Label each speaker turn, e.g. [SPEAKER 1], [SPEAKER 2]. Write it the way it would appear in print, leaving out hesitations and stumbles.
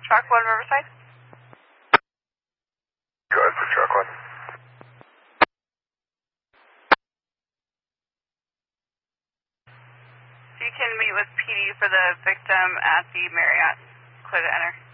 [SPEAKER 1] Truck 1 Riverside.
[SPEAKER 2] Go ahead for truck 1.
[SPEAKER 1] You can meet with PD for the victim at the Marriott. Clear to enter.